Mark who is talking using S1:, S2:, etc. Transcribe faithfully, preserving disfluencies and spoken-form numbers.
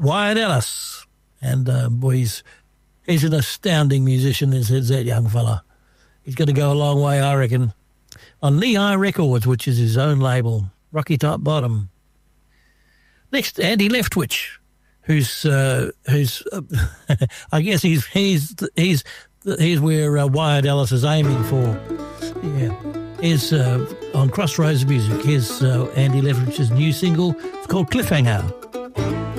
S1: Wyatt Ellis. And, uh, boy, he's, he's an astounding musician, is, is that young fella. He's going to go a long way, I reckon. On Knee-High Records, which is his own label, Rocky Top Bottom. Next, Andy Leftwich, who's uh, who's uh, I guess he's he's he's he's where uh, Wyatt Ellis is aiming for. Yeah, here's uh, on Crossroads Music. Here's uh, Andy Leftwich's new single. It's called Cliffhanger.